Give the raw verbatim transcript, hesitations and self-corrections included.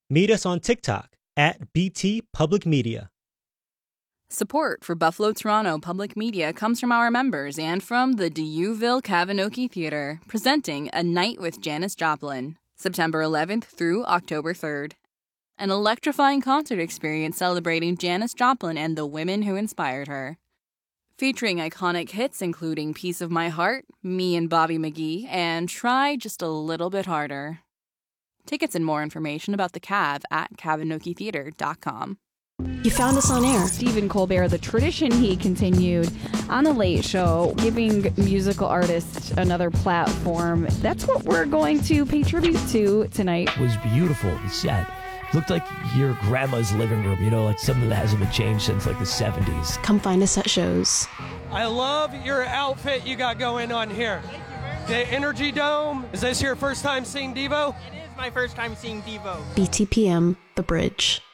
Meet us on TikTok at B T Public Media. Support for Buffalo Toronto Public Media comes from our members and from the Dieuville Kavinoky Theatre, presenting A Night with Janis Joplin, September eleventh through October third. An electrifying concert experience celebrating Janis Joplin and the women who inspired her. Featuring iconic hits including Piece of My Heart, Me and Bobby McGee, and Try Just a Little Bit Harder. Tickets and more information about the Cav at kavinoky theatre dot com. You found us on air. Stephen Colbert, the tradition he continued on The Late Show, giving musical artists another platform. That's what we're going to pay tribute to tonight. It was beautiful, the set. It looked like your grandma's living room, you know, like something that hasn't been changed since like the seventies. Come find us at shows. I love your outfit you got going on here. The Energy Dome. Is this your first time seeing Devo? It is my first time seeing Devo. B T P M, The Bridge.